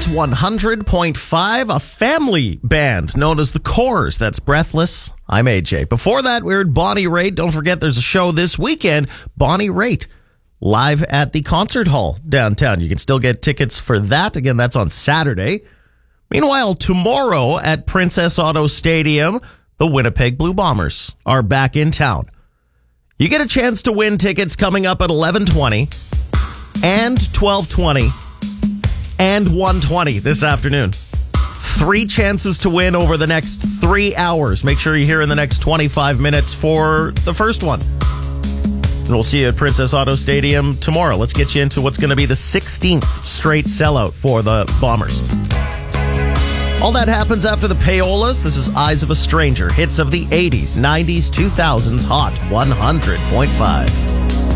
100.5, a family band known as the Corrs. That's Breathless. I'm AJ. Before that, we heard Bonnie Raitt. Don't forget, there's a show this weekend, Bonnie Raitt, live at the Concert Hall downtown. You can still get tickets for that. Again, that's on Saturday. Meanwhile, tomorrow at Princess Auto Stadium, the Winnipeg Blue Bombers are back in town. You get a chance to win tickets coming up at 11:20 and 12:20 and 1:20 this afternoon. 3 chances to win over the next 3 hours. Make sure you're here in the next 25 minutes for the first one. And we'll see you at Princess Auto Stadium tomorrow. Let's get you into what's going to be the 16th straight sellout for the Bombers. All that happens after the Payolas. This is Eyes of a Stranger. Hits of the 80s, 90s, 2000s, Hot 100.5.